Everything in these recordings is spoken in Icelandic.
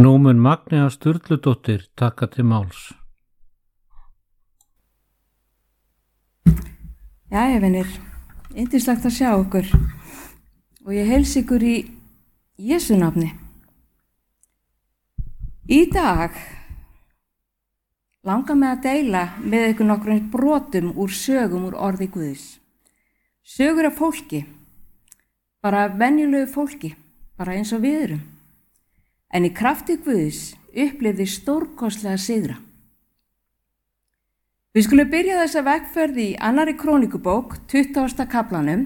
Nú mun Magnea Sturludóttir taka til máls. Jæja, vinir, yndislegt að sjá ykkur og ég heilsa ykkur í Jesú nafni. Í dag langar mig að deila með ykkur nokkrum brotum úr sögum úr orði Guðs. Sögur af fólki, bara venjulegu fólki, bara eins og við erum. En í krafti Guðs upplifði stórkostlega sigra. Við skulum byrja þessa vegferð í 2. Krónikubók, 20. kaflanum,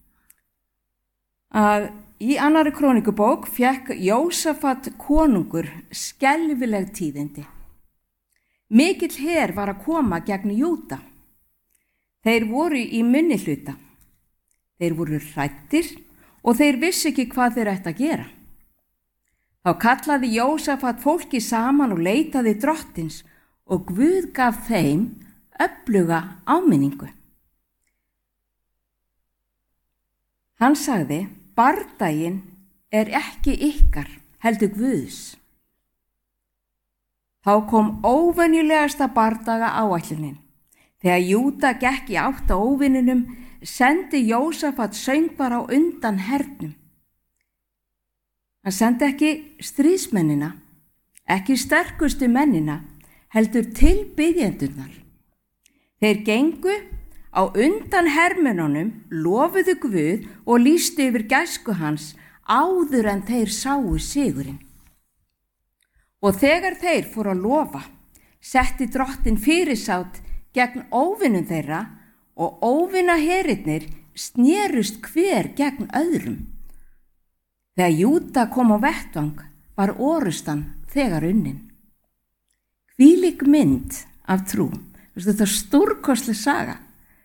að í 2. Krónikubók fékk Jósafat konungur skelfileg tíðindi. Mikill her var að koma gegn Júda. Þeir voru í minnihluta. Þeir voru hræddir og þeir vissi ekki hvað þeir ættu að gera. Þá kallaði Jósafat fólki saman og leitaði drottins og Guð gaf þeim öfluga áminningu. Hann sagði, bardaginn er ekki ykkar, heldur Guðs. Þá kom óvenjulegasta bardaga áætlunin. Þegar Júda gekk í átt á óvininum, sendi Jósafat söngvar á undan hernum. Hann sendi ekki stríðsmennina, ekki sterkustu mennina, heldur tilbiðjendurnar. Þeir gengu á undan hermennunum, lofuðu Guð og lýstu yfir gæsku hans áður en þeir sáu sigurinn. Og þegar þeir fóru að lofa, setti drottinn fyrirsát gegn óvinum þeirra og óvinaherarnir snerust hver gegn öðrum. Þegar Júda kom á vettvang var orrustan þegar unnin. Hvílík mynd af trú. Þetta er stórkostleg saga.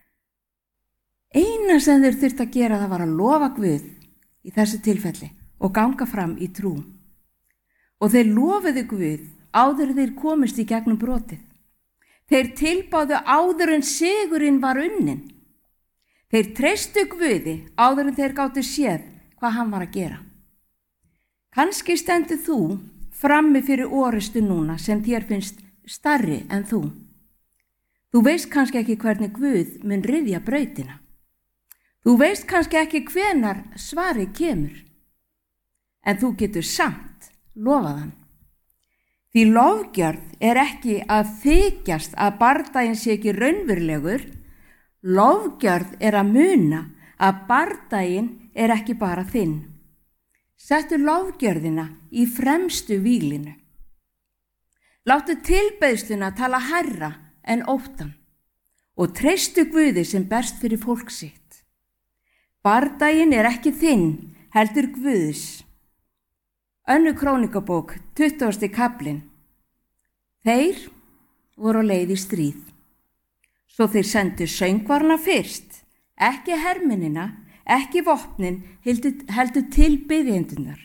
Eina sem þeir þurftu að gera það var að lofa Guð í þessu tilfelli og ganga fram í trú. Og þeir lofuðu Guð áður þeir komist í gegnum brotið. Þeir tilbáðu áður en sigurinn var unnin. Þeir treystu Guði áður en þeir gátu séð hvað hann var að gera. Kannski stendur þú frammi fyrir orrustu núna sem þér finnst stærri en þú. Þú veist kannski ekki hvernig Guð mun ryðja brautina. Þú veist kannski ekki hvenar svarið kemur. En þú getur samt lofað hann. Því lofgjörð er ekki að þykjast að bardaginn sé ekki raunverulegur. Lofgjörð er að muna að bardaginn er ekki bara þinn. Settu lofgjörðina í fremstu víglinu. Láttu tilbeiðsluna tala hærra en óttan og treystu Guði sem berst fyrir fólk sitt. Bardaginn er ekki þinn, heldur Guðs. 2. Krónikabók, 20. kaflinn. Þeir voru á leið í stríð. Svo þeir sendu söngvarna fyrst, ekki hermennina, ekki vopnin, heldur tilbiðjendunar.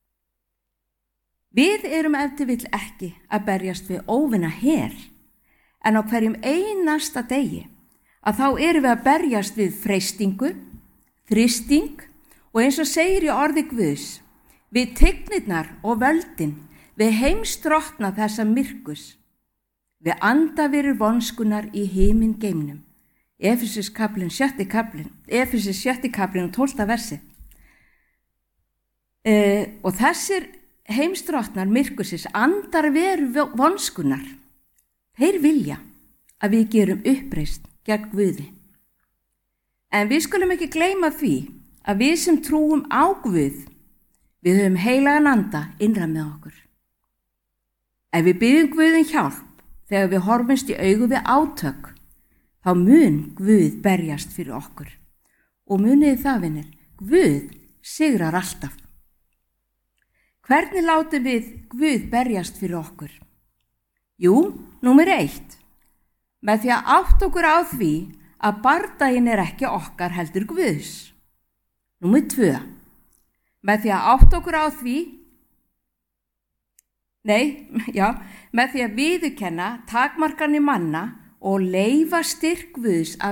Við erum ef til vill ekki að berjast við óvina her, en á hverjum einasta degi að þá erum við að berjast við freistingu, þrýsting og eins og segir í orði Guðs, við tignirnar og völdin, við heimsdrottna þessa myrkus, við andaverir vonskunar í himin geimnum. Efesus 7. kaplinn og 12. versi. Og þessir heimsdrottnar myrkusis andar veru vonskunar. Þeir vilja að við gerum uppreist gegn Guði. En við skulum ekki gleyma því að við sem trúum á Guð, við höfum heilagan anda innra með okkur. Ef við biðjum Guðin hjálp þegar við horfumst í augu við átök, þá mun Guð berjast fyrir okkur. Og muniði það, vinir, Guð sigrar alltaf. Hvernig látum við Guð berjast fyrir okkur? Jú, númer 1. Með því að átta okkur á því að bardaginn er ekki okkar heldur Guðs. Númer 2. Með því að átta okkur á því, með því að viðurkenna takmarkanir manna og leyfa styrk Guðs að